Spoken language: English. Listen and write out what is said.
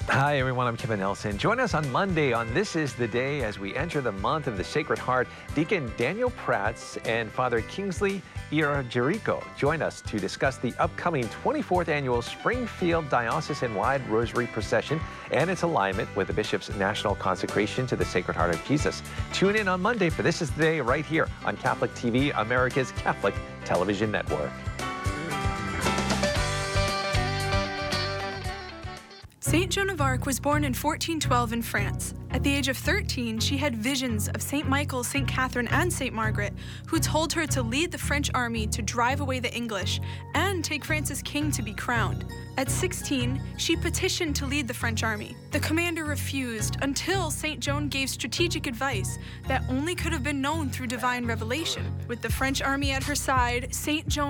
Hi, everyone. I'm Kevin Nelson. Join us on Monday on This Is the Day as we enter the month of the Sacred Heart. Deacon Daniel Prats and Father Kingsley Jericho join us to discuss the upcoming 24th Annual Springfield Diocesan-wide Rosary Procession and its alignment with the Bishop's national consecration to the Sacred Heart of Jesus. Tune in on Monday for This Is the Day right here on Catholic TV, America's Catholic Television Network. Saint Joan of Arc was born in 1412 in France. At the age of 13, she had visions of Saint Michael, Saint Catherine, and Saint Margaret, who told her to lead the French army to drive away the English and take France's king to be crowned. At 16, she petitioned to lead the French army. The commander refused until Saint Joan gave strategic advice that only could have been known through divine revelation. With the French army at her side, Saint Joan